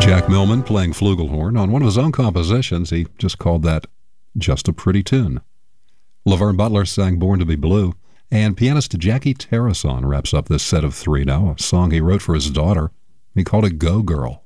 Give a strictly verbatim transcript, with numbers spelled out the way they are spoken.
Jack Millman playing flugelhorn on one of his own compositions. He just called that Just a Pretty Tune. Laverne Butler sang Born to be Blue, and pianist Jackie Terrason wraps up this set of three now, a song he wrote for his daughter. He called it Go Girl.